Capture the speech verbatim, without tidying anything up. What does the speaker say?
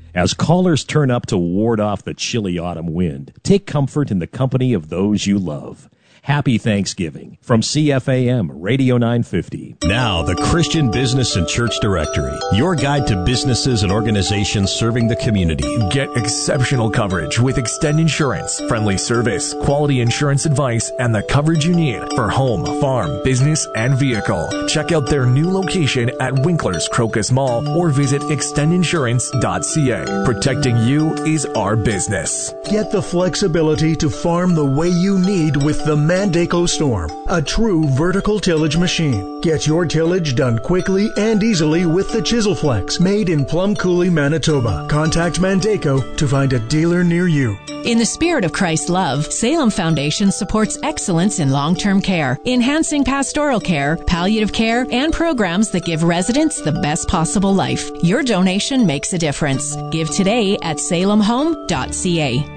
As callers turn up to ward off the chilly autumn wind, take comfort in the company of those you love. Happy Thanksgiving from C F A M Radio nine fifty. Now, the Christian Business and Church Directory, your guide to businesses and organizations serving the community. Get exceptional coverage with Extend Insurance, friendly service, quality insurance advice, and the coverage you need for home, farm, business, and vehicle. Check out their new location at Winkler's Crocus Mall or visit extend insurance dot c a. Protecting you is our business. Get the flexibility to farm the way you need with the Mandaco Storm, a true vertical tillage machine. Get your tillage done quickly and easily with the ChiselFlex, made in Plum Coulee, Manitoba. Contact Mandaco to find a dealer near you. In the spirit of Christ's love, Salem Foundation supports excellence in long-term care, enhancing pastoral care, palliative care, and programs that give residents the best possible life. Your donation makes a difference. Give today at salem home dot c a.